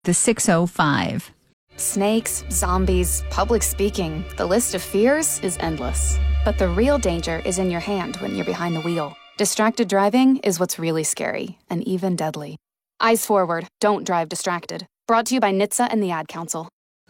The 605. Snakes, zombies, public speaking. The list of fears is endless. But the real danger is in your hand when you're behind the wheel. Distracted driving is what's really scary and even deadly. Eyes forward, don't drive distracted. Brought to you by NHTSA and the Ad Council.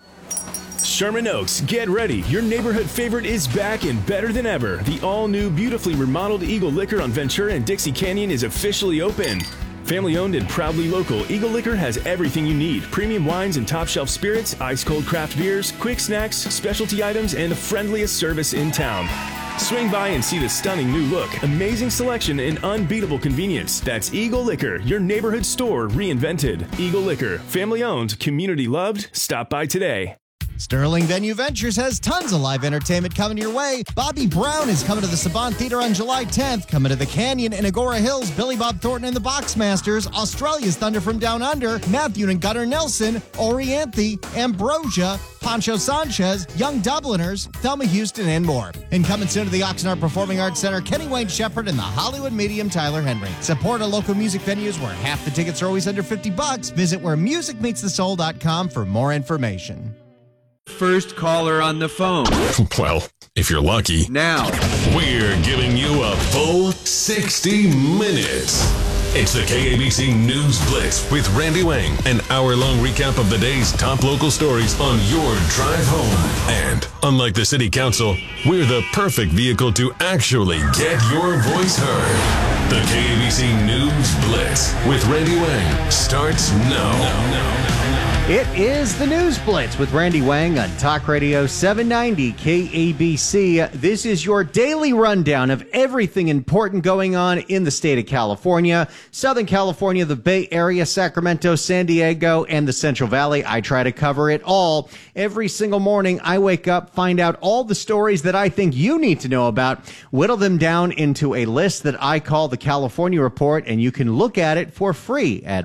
Sherman Oaks, get ready. Your neighborhood favorite is back and better than ever. The all-new, beautifully remodeled Eagle Liquor on Ventura and Dixie Canyon is officially open. Family owned and proudly local, Eagle Liquor has everything you need. Premium wines and top shelf spirits, ice-cold craft beers, quick snacks, specialty items, and the friendliest service in town. Swing by and see the stunning new look, amazing selection, and unbeatable convenience. That's Eagle Liquor, your neighborhood store reinvented. Eagle Liquor, family owned, community loved. Stop by today. Sterling Venue Ventures has tons of live entertainment coming your way. Bobby Brown is coming to the Saban Theater on July 10th. Coming to the Canyon in Agora Hills, Billy Bob Thornton and the Boxmasters, Australia's Thunder from Down Under, Matthew and Gunnar Nelson, Orianthi, Ambrosia, Pancho Sanchez, Young Dubliners, Thelma Houston, and more. And coming soon to the Oxnard Performing Arts Center, Kenny Wayne Shepherd and the Hollywood Medium Tyler Henry. Support our local music venues where half the tickets are always under $50. Visit wheremusicmeetsthesoul.com for more information. First caller on the phone. Well, if you're lucky. Now. We're giving you a full 60 minutes. It's the KABC News Blitz with Randy Wang. An hour-long recap of the day's top local stories on your drive home. And, unlike the City Council, we're the perfect vehicle to actually get your voice heard. The KABC News Blitz with Randy Wang starts now. It is the News Blitz with Randy Wang on Talk Radio 790 KABC. This is your daily rundown of everything important going on in the state of California, Southern California, the Bay Area, Sacramento, San Diego, and the Central Valley. I try to cover it all. Every single morning, I wake up, find out all the stories that I think you need to know about, whittle them down into a list that I call the California Report, and you can look at it for free at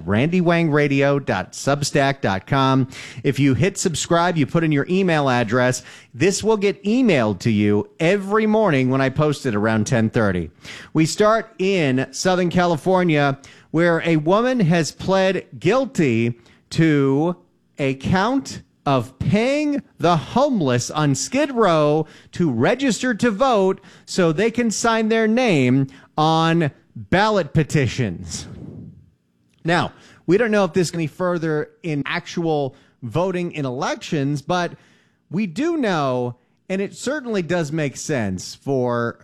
randywangradio.substack.com. If you hit subscribe, you put in your email address, this will get emailed to you every morning when I post it around 10:30. We start in Southern California, where a woman has pled guilty to a count of paying the homeless on Skid Row to register to vote so they can sign their name on ballot petitions. Now, we don't know if this is any further in actual voting in elections, but we do know, and it certainly does make sense for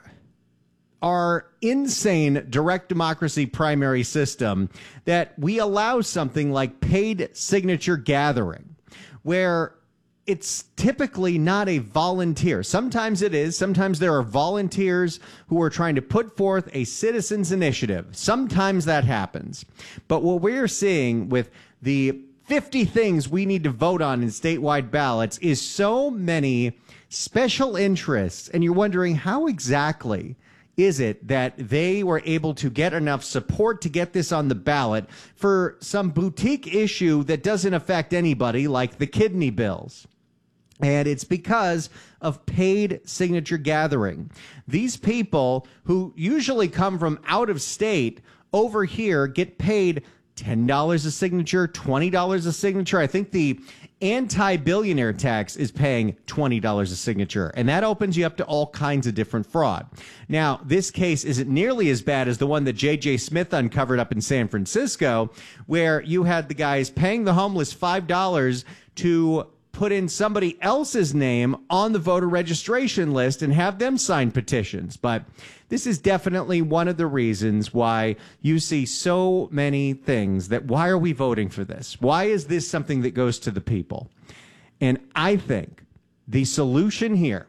our insane direct democracy primary system, that we allow something like paid signature gathering, where it's typically not a volunteer. Sometimes it is. Sometimes there are volunteers who are trying to put forth a citizens initiative. Sometimes that happens. But what we're seeing with the 50 things we need to vote on in statewide ballots is so many special interests. And you're wondering, how exactly is it that they were able to get enough support to get this on the ballot for some boutique issue that doesn't affect anybody, like the kidney bills? And it's because of paid signature gathering. These people who usually come from out of state over here get paid $10 a signature, $20 a signature. I think the anti-billionaire tax is paying $20 a signature, and that opens you up to all kinds of different fraud. Now, this case isn't nearly as bad as the one that J.J. Smith uncovered up in San Francisco, where you had the guys paying the homeless $5 to put in somebody else's name on the voter registration list and have them sign petitions. But this is definitely one of the reasons why you see so many things that, why are we voting for this? Why is this something that goes to the people? And I think the solution here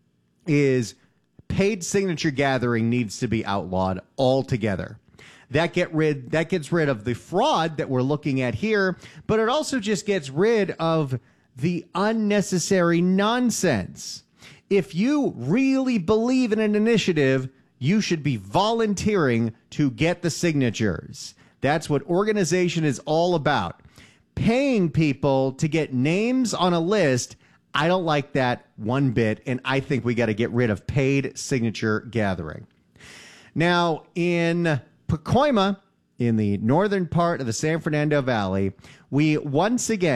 is paid signature gathering needs to be outlawed altogether. That gets rid of the fraud that we're looking at here, but it also just gets rid of the unnecessary nonsense. If you really believe in an initiative, you should be volunteering to get the signatures. That's what organization is all about. Paying people to get names on a list, I don't like that one bit, and I think we got to get rid of paid signature gathering. Now, in Pacoima, in the northern part of the San Fernando Valley. We once again